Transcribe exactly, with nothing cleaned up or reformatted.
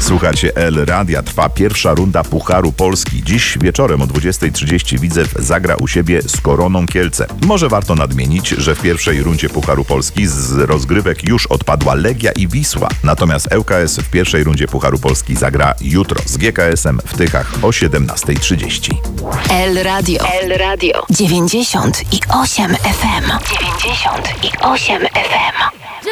Słuchacie L Radia. Trwa pierwsza runda Pucharu Polski. Dziś wieczorem o dwudziestej trzydzieści Widzew zagra u siebie z Koroną Kielce. Może warto nadmienić, że w pierwszej rundzie Pucharu Polski z rozgrywek już odpadła Legia i Wisła. Natomiast L K S w pierwszej rundzie Pucharu Polski zagra jutro z G K S-em w Tychach o siedemnastej trzydzieści. L Radio. L Radio. dziewięćdziesiąt i osiem F M. dziewięćdziesiąt i osiem F M.